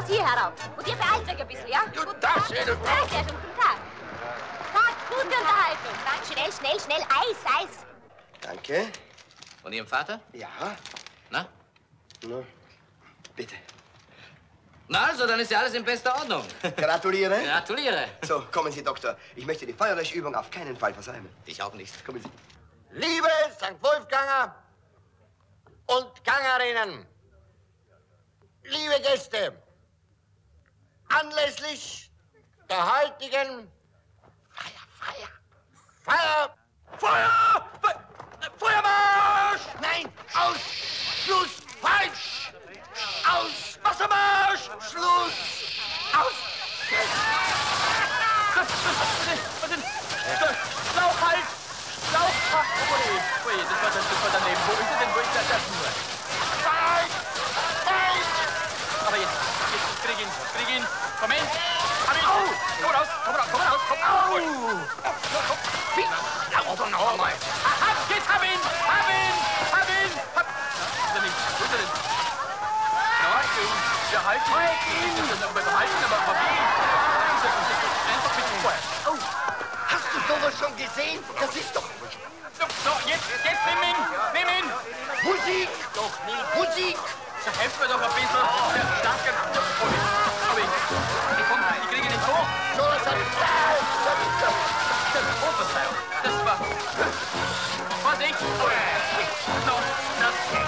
Los hier herauf. Und ihr beeilt euch ein bisschen, ja? Du darfst nicht. Sehr schön, guten Tag. Tag, gute Unterhaltung. Danke. Schnell, schnell, schnell. Eis, Eis. Danke. Und Ihrem Vater? Ja. Na? Na, bitte. Na also, dann ist ja alles in bester Ordnung. Gratuliere. Gratuliere. So, kommen Sie, Doktor. Ich möchte die Feuerlöschübung auf keinen Fall versäumen. Ich auch nicht. Kommen Sie. Liebe St. Wolfganger und Gangerinnen, liebe Gäste, anlässlich der heutigen Feuermarsch! Nein, aus! Schluss! Falsch! Aus! Wassermarsch! Schluss! Aus! Schlauchhals! Schlauchhals! Oh je, das war daneben. Wo ist er denn? Wo ist das nur? Falsch! Falsch! Aber jetzt, krieg ihn. Komm hin! Hab ihn! Komm raus! Komm! Komm! Noch einmal! Jetzt hab ihn! Wo ist er denn? Ja, wir halten ihn! Wir halten aber wie? Einfach mit dem Feuer. Oh, hast du sowas schon gesehen? Das ist doch... So, jetzt nimm ihn! Musik! Doch nicht. Musik! Da helft mir doch ein bisschen. Der starke... Aber ich kriege nicht hoch. So, das hat... Oh, Verzeihung. Das war... Vorsicht! So, das...